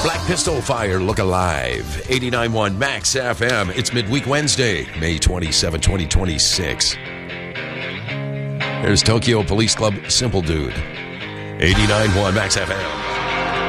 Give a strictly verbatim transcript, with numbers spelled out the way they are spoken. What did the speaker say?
Black Pistol Fire, Look Alive. eighty-nine point one Max F M. It's Midweek Wednesday, May twenty-seventh, twenty twenty-six. There's Tokyo Police Club, Simple Dude. eighty-nine point one Max F M.